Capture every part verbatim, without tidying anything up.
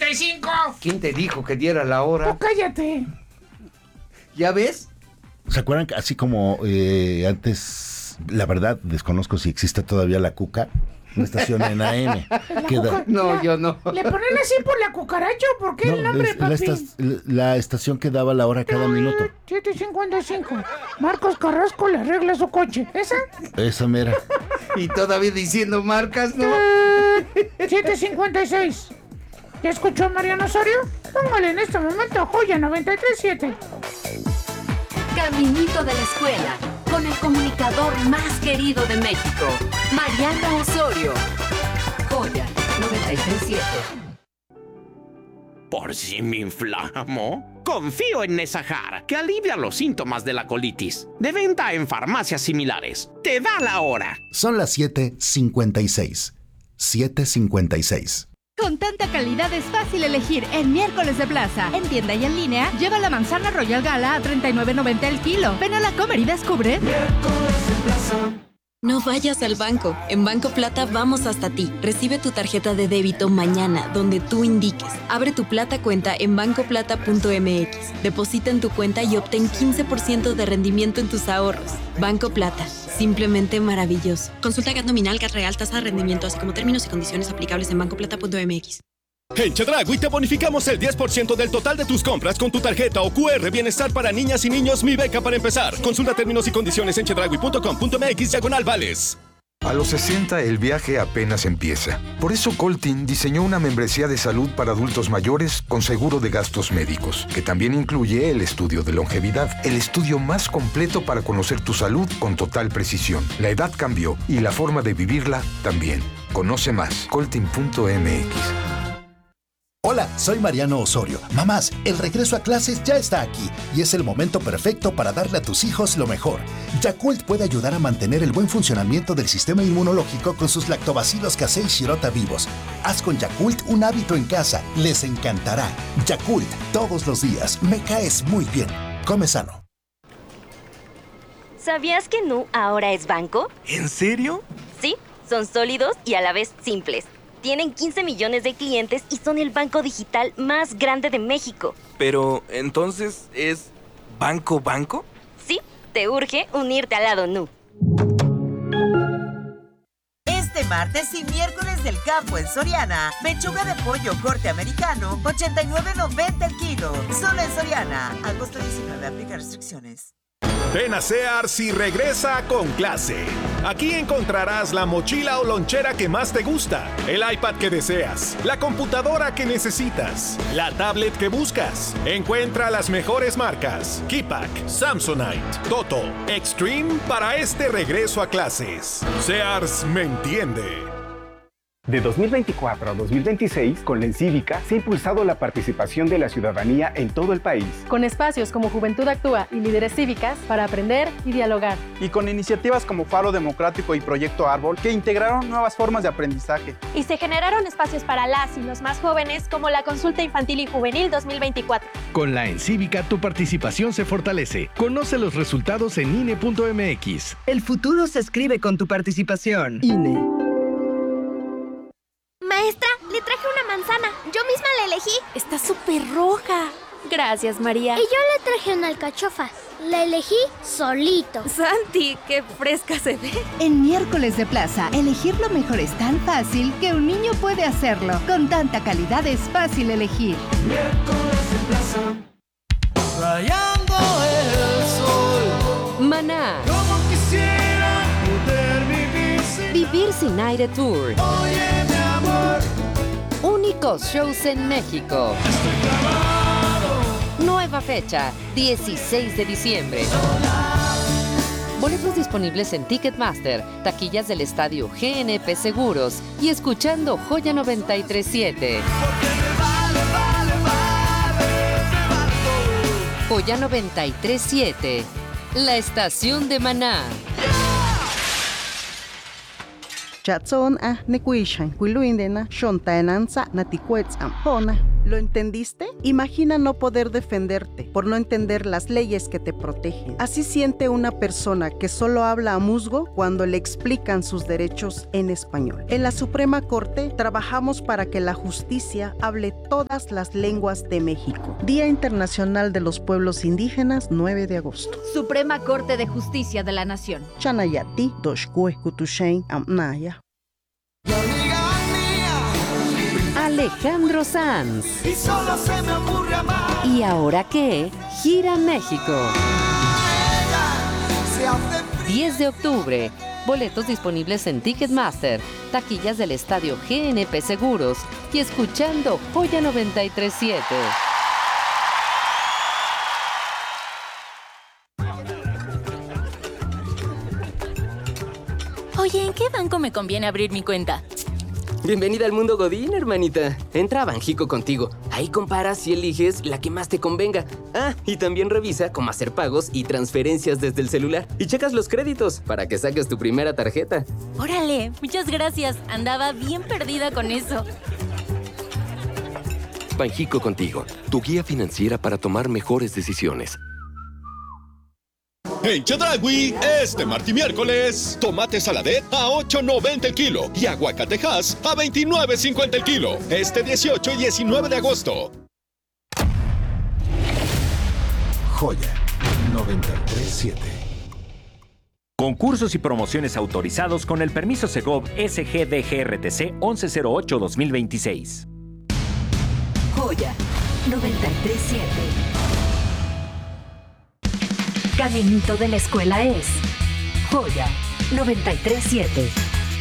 cincuenta y cinco. ¿Quién te dijo que diera la hora? ¡Oh, cállate! ¿Ya ves? ¿Se acuerdan que así como eh, antes, la verdad, desconozco si existe todavía la Cuca, una estación en A M? Que da- No, La- yo no. ¿Le ponen así por la cucaracha o por qué no, el nombre, es- la, papi? esta- la estación que daba la hora cada minuto. siete cincuenta y cinco. Marcos Carrasco le arregla su coche. ¿Esa? Esa mera. Y todavía diciendo marcas, ¿no? siete cincuenta y seis. ¿Ya escuchó a Mariano Osorio? Póngale en este momento Joya noventa y tres siete. Caminito de la escuela, con el comunicador más querido de México, Mariano Osorio. Joya noventa y tres siete. ¿Por si me inflamo? Confío en Nesahar, que alivia los síntomas de la colitis. De venta en farmacias similares. Te da la hora. Son las siete cincuenta y seis. siete cincuenta y seis. Con tanta calidad es fácil elegir en Miércoles de Plaza. En tienda y en línea, lleva la manzana Royal Gala a treinta y nueve noventa el kilo. Ven a la Comer y descubre. No vayas al banco. En Banco Plata vamos hasta ti. Recibe tu tarjeta de débito mañana, donde tú indiques. Abre tu Plata cuenta en banco plata punto m x. Deposita en tu cuenta y obtén quince por ciento de rendimiento en tus ahorros. Banco Plata. Simplemente maravilloso. Consulta G A T nominal, G A T real, tasa de rendimiento, así como términos y condiciones aplicables en banco plata punto m x. En Chedraui te bonificamos el diez por ciento del total de tus compras con tu tarjeta o Q R Bienestar para niñas y niños Mi Beca para empezar. Consulta términos y condiciones en chedraui punto com punto m x diagonal vales. A los sesenta el viaje apenas empieza. Por eso Coltin diseñó una membresía de salud para adultos mayores con seguro de gastos médicos, que también incluye el estudio de longevidad, el estudio más completo para conocer tu salud con total precisión. La edad cambió y la forma de vivirla también. Conoce más, coltin punto m x. Hola, soy Mariano Osorio. Mamás, el regreso a clases ya está aquí y es el momento perfecto para darle a tus hijos lo mejor. Yakult puede ayudar a mantener el buen funcionamiento del sistema inmunológico con sus lactobacilos casei shirota vivos. Haz con Yakult un hábito en casa. Les encantará. Yakult, todos los días. Me caes muy bien. Come sano. ¿Sabías que Nu ahora es banco? ¿En serio? Sí, son sólidos y a la vez simples. Tienen quince millones de clientes y son el banco digital más grande de México. Pero, ¿entonces es banco banco? Sí, te urge unirte al lado Nu. Este martes y miércoles del campo en Soriana, pechuga de pollo corte americano, ochenta y nueve noventa el kilo. Solo en Soriana. Agosto diecinueve, aplica restricciones. Ven a Sears y regresa con clase. Aquí encontrarás la mochila o lonchera que más te gusta, el iPad que deseas, la computadora que necesitas, la tablet que buscas. Encuentra las mejores marcas: Keypack, Samsonite, Toto, Extreme para este regreso a clases. Sears me entiende. De dos mil veinticuatro a dos mil veintiséis, con la Encívica se ha impulsado la participación de la ciudadanía en todo el país. Con espacios como Juventud Actúa y Líderes Cívicas para aprender y dialogar. Y con iniciativas como Faro Democrático y Proyecto Árbol que integraron nuevas formas de aprendizaje. Y se generaron espacios para las y los más jóvenes como la Consulta Infantil y Juvenil dos mil veinticuatro. Con la Encívica tu participación se fortalece. Conoce los resultados en I N E punto m x. El futuro se escribe con tu participación. I N E. Maestra, le traje una manzana. Yo misma la elegí. Está súper roja. Gracias, María. Y yo le traje una alcachofa. La elegí solito. Santi, qué fresca se ve. En Miércoles de Plaza, elegir lo mejor es tan fácil que un niño puede hacerlo. Con tanta calidad es fácil elegir. Miércoles de Plaza. Rayando el sol. Maná. Como quisiera poder vivir sin, vivir sin aire tour. Oye, Únicos shows en México. Nueva fecha, dieciséis de diciembre. Boletos disponibles en Ticketmaster, taquillas del estadio G N P Seguros y escuchando Joya noventa y tres siete. Joya noventa y tres siete, la estación de Maná. Chatson a nekuishan, kuiluindena, shontaenanza, naticuetzam, hona, ¿Lo entendiste? Imagina no poder defenderte por no entender las leyes que te protegen. Así siente una persona que solo habla a musgo cuando le explican sus derechos en español. En la Suprema Corte trabajamos para que la justicia hable todas las lenguas de México. Día Internacional de los Pueblos Indígenas, nueve de agosto. Suprema Corte de Justicia de la Nación. Chanayati, Doshkue, Kutushain, Amnaya. Alejandro Sanz. Y solo se me ocurre amar. ¿Y ahora qué? Gira México. diez de octubre. Boletos disponibles en Ticketmaster, taquillas del estadio G N P Seguros y escuchando Joya noventa y tres punto siete. Oye, ¿en qué banco me conviene abrir mi cuenta? Bienvenida al mundo Godín, hermanita. Entra a Banjico contigo. Ahí comparas y eliges la que más te convenga. Ah, y también revisa cómo hacer pagos y transferencias desde el celular. Y checas los créditos para que saques tu primera tarjeta. Órale, muchas gracias. Andaba bien perdida con eso. Banjico contigo, tu guía financiera para tomar mejores decisiones. En Chedraui, este martes y miércoles, tomate saladet a ocho noventa el kilo y aguacatejas a veintinueve cincuenta el kilo. Este dieciocho y diecinueve de agosto. Joya noventa y tres punto siete. Concursos y promociones autorizados con el permiso Segov S G D G R T C once cero ocho dos mil veintiséis. Joya noventa y tres punto siete. Caminito de la escuela es Joya noventa y tres punto siete.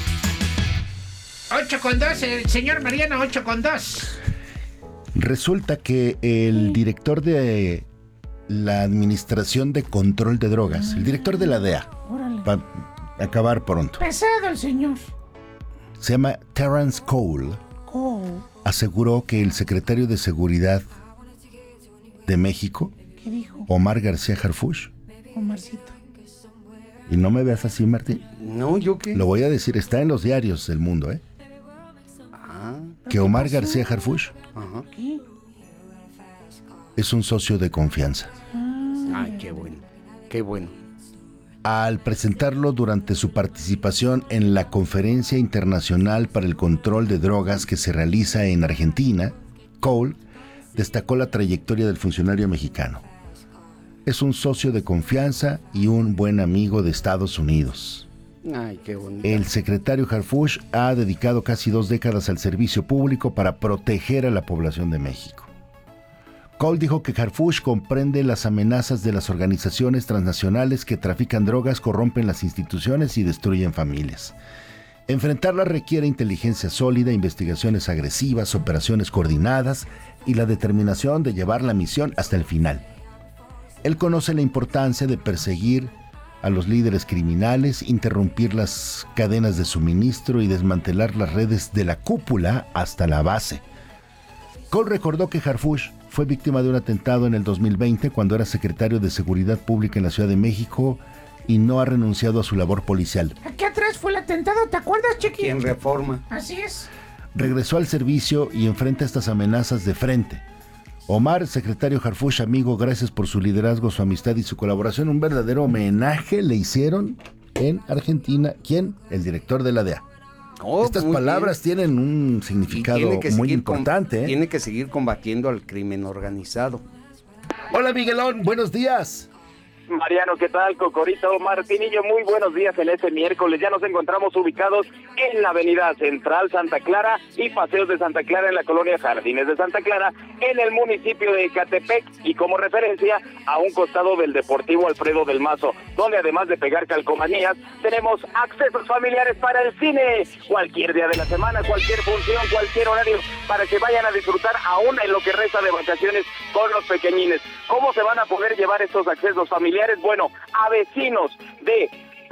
ocho con dos, el señor Mariano, ocho con dos. Resulta que el director de la Administración de Control de Drogas, el director de la D E A, va a acabar pronto, Pesado el señor. se llama Terrence Cole, Cole. aseguró que el secretario de Seguridad de México, ¿Qué dijo? Omar García Harfuch, Omarcito. y no me veas así, Martín. No, ¿yo qué? Lo voy a decir, está en los diarios del mundo, ¿eh? Ah, que Omar García Harfuch ajá. ¿Qué? es un socio de confianza. Ay, qué bueno, qué bueno. Al presentarlo durante su participación en la Conferencia Internacional para el Control de Drogas que se realiza en Argentina, Cole destacó la trayectoria del funcionario mexicano. Es un socio de confianza y un buen amigo de Estados Unidos. Ay, qué bonito. El secretario Harfuch ha dedicado casi dos décadas al servicio público para proteger a la población de México. Cole dijo que Harfuch comprende las amenazas de las organizaciones transnacionales que trafican drogas, corrompen las instituciones y destruyen familias. Enfrentarlas requiere inteligencia sólida, investigaciones agresivas, operaciones coordinadas y la determinación de llevar la misión hasta el final. Él conoce la importancia de perseguir a los líderes criminales, interrumpir las cadenas de suministro y desmantelar las redes de la cúpula hasta la base. Cole recordó que Harfuch fue víctima de un atentado en el dos mil veinte cuando era secretario de Seguridad Pública en la Ciudad de México y no ha renunciado a su labor policial. Aquí atrás fue el atentado, ¿te acuerdas, Chiqui? En Reforma. Así es. Regresó al servicio y enfrenta estas amenazas de frente. Omar, secretario Harfuch, amigo, gracias por su liderazgo, su amistad y su colaboración. Un verdadero homenaje le hicieron en Argentina. ¿Quién? El director de la D E A. Oh, Estas palabras bien. tienen un significado muy importante. Com- ¿eh? Tiene que seguir combatiendo al crimen organizado. Hola, Miguelón, buenos días. Mariano, ¿qué tal? Cocorito, Martinillo, muy buenos días en este miércoles. Ya nos encontramos ubicados en la avenida Central Santa Clara y Paseos de Santa Clara en la colonia Jardines de Santa Clara, en el municipio de Ecatepec, y como referencia a un costado del Deportivo Alfredo del Mazo, donde además de pegar calcomanías, tenemos accesos familiares para el cine, cualquier día de la semana, cualquier función, cualquier horario, para que vayan a disfrutar aún en lo que resta de vacaciones con los pequeñines. ¿Cómo se van a poder llevar estos accesos familiares? Bueno, a vecinos de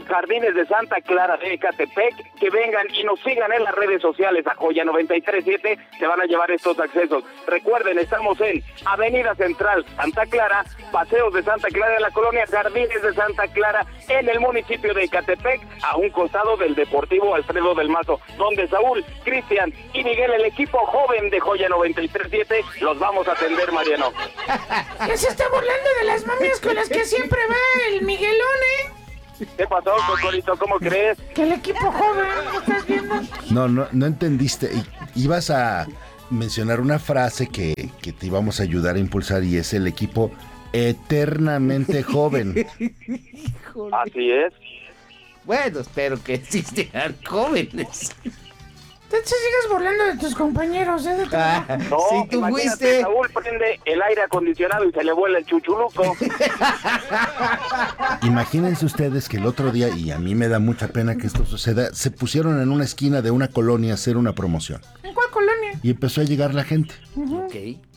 Jardines de Santa Clara de Ecatepec, que vengan y nos sigan en las redes sociales a Joya noventa y tres siete, se van a llevar estos accesos. Recuerden, estamos en Avenida Central, Santa Clara, Paseos de Santa Clara de la colonia Jardines de Santa Clara, en el municipio de Ecatepec, a un costado del Deportivo Alfredo del Mazo, donde Saúl, Cristian y Miguel, el equipo joven de Joya noventa y tres siete, los vamos a atender, Mariano. Ya se está burlando de las mamias con las que siempre va el Miguelón, ¿eh? ¿Qué pasó, Cocorito? ¿Cómo crees? Que el equipo joven, ¿lo estás viendo? No, no, no entendiste. I- Ibas a mencionar una frase que, que te íbamos a ayudar a impulsar y es el equipo eternamente joven. Así es. Bueno, espero que sí sean jóvenes. Te sigues burlando de tus compañeros, ¿eh? De tu... No, Si tú imagínate, fuiste. Saúl prende el aire acondicionado y se le vuela el chuchuluco. Imagínense ustedes que el otro día, y a mí me da mucha pena que esto suceda, se pusieron en una esquina de una colonia a hacer una promoción. ¿En cuál colonia? Y empezó a llegar la gente. Uh-huh. Ok.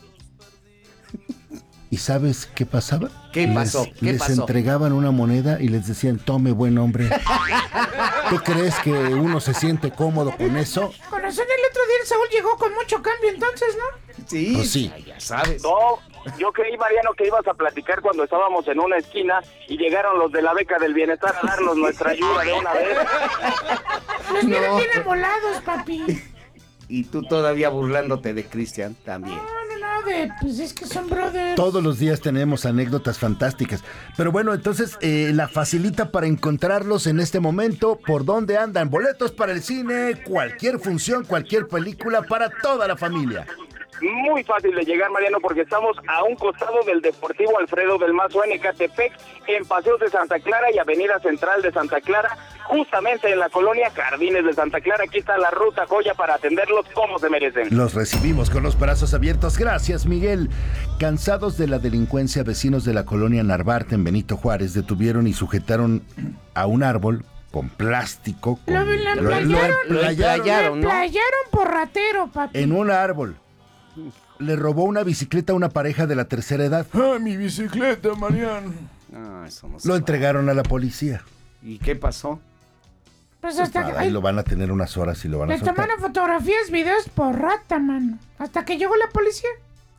¿Y sabes qué pasaba? ¿Qué Les- pasó? ¿Qué les pasó? entregaban una moneda y les decían, tome, buen hombre. ¿Tú crees que uno se siente cómodo con eso? Con razón el otro día el Saúl llegó con mucho cambio entonces, ¿no? Sí, Pues sí. ya sabes. No, yo creí, Mariano, que ibas a platicar cuando estábamos en una esquina y llegaron los de la beca del bienestar a darnos nuestra ayuda de una vez. Los vienen No. bien amolados, papi. Y tú todavía burlándote de Cristian también. No, no, no, de, pues es que son brothers. Todos los días tenemos anécdotas fantásticas. Pero bueno, entonces eh, la facilita para encontrarlos en este momento. ¿Por dónde andan? Boletos para el cine, cualquier función, cualquier película para toda la familia. Muy fácil de llegar, Mariano, porque estamos a un costado del Deportivo Alfredo del Mazo en Ecatepec, en Paseos de Santa Clara y Avenida Central de Santa Clara, justamente en la colonia Jardines de Santa Clara. Aquí está la ruta Joya para atenderlos como se merecen. Los recibimos con los brazos abiertos. Gracias, Miguel. Cansados de la delincuencia, vecinos de la colonia Narvarte en Benito Juárez detuvieron y sujetaron a un árbol con plástico. Con, Lo, lo, lo- emplayaron, lo lo emplayaron emplayaron, ¿no? emplayaron por ratero, papi. en un árbol. Le robó una bicicleta a una pareja de la tercera edad. ¡Ah, mi bicicleta, Mariano! No, eso no se Lo va. entregaron a la policía. ¿Y qué pasó? Pues hasta que... Nada, ahí lo van a tener unas horas y lo van a Le soltar. tomaron fotografías, videos por rata, mano. Hasta que llegó la policía.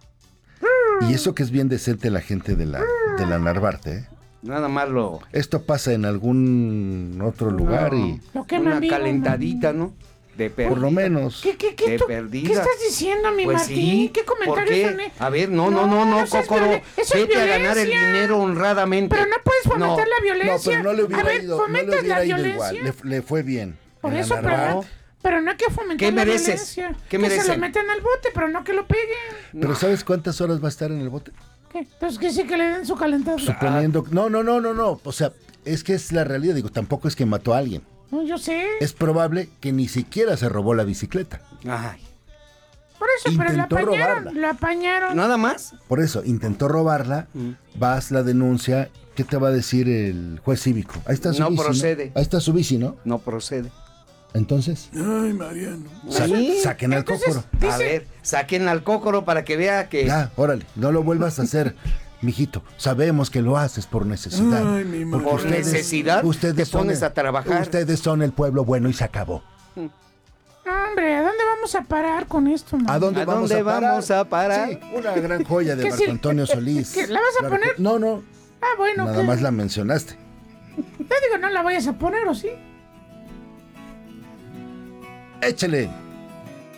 Y eso que es bien decente la gente de la, de la Narvarte, ¿eh? Nada más lo... Esto pasa en algún otro lugar y Lo queman Una vivo, calentadita, ¿no? De perdida. por lo menos. ¿Qué, qué, qué, De tú- perdida. ¿Qué estás diciendo, mi Pues Martín? sí. ¿Qué ¿Por comentarios qué? son? e- A ver, no, no, no, no, eso es Cocoro. violen- eso es Vete a ganar el violencia. dinero honradamente. Pero no puedes fomentar No. la No, violencia. pero no le A hubiera ver, ido, no le fomentas hubiera la ido violencia. igual. Le, le fue bien. Por En la eso, pero Narvarte. no, pero no hay que fomentar ¿Qué la mereces? violencia. ¿Qué que se merecen? lo metan al bote, pero no que lo peguen. Pero ¿sabes cuántas horas va a estar en el bote? ¿Qué? Pues que sí que le den su calentado. Suponiendo... No, no, no, no, no. O sea, es que es la realidad. Digo, tampoco es que mató a alguien. No, yo sé. Es probable que ni siquiera se robó la bicicleta. Ay. Por eso, pero la Intentó apañaron. robarla. La apañaron. ¿Nada más? Por eso, intentó robarla, vas, la denuncia. ¿Qué te va a decir el juez cívico? Ahí está su No bici, procede. Ahí está su bici, ¿no? No procede. Entonces, Ay, Mariano. sa- Sí. saquen al Entonces, cócoro. dice- A ver, saquen al Cócoro para que vea que... Ya, órale, no lo vuelvas a hacer, mijito. Sabemos que lo haces por necesidad. Ay, mi Porque Por Mariano. necesidad te son pones el- a trabajar. Ustedes son el pueblo bueno y se acabó. Hombre, ¿a dónde vamos a parar con esto, man? ¿A dónde, ¿A vamos, dónde a parar? vamos a parar? Sí, una gran joya de ¿Qué Marco si- Antonio Solís. ¿Qué, la vas a Claro que- poner? No, no, Ah, bueno. nada ¿qué? más la mencionaste. Te digo, no la vayas a poner, ¿o sí? Échale.